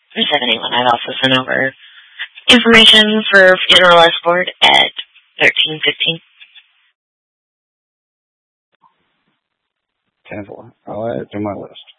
371. I've also sent over information for funeral escort at 1315. 10-4. I'll add it to my list.